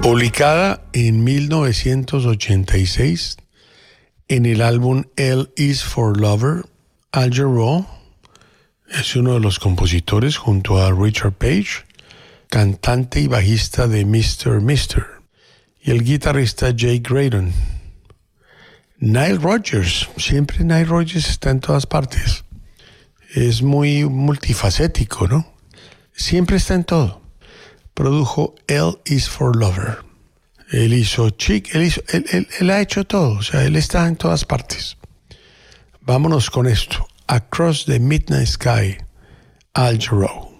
Publicada en 1986 en el álbum L is for Lover, Al Jarreau es uno de los compositores junto a Richard Page, cantante y bajista de Mr. Mister, y el guitarrista Jake Graydon. Nile Rodgers, siempre Nile Rodgers está en todas partes. Es muy multifacético, ¿no? Siempre está en todo. Produjo L is for Lover. Él hizo Chic, él ha hecho todo, o sea, él está en todas partes. Vámonos con esto. Across the Midnight Sky, Al Jarreau.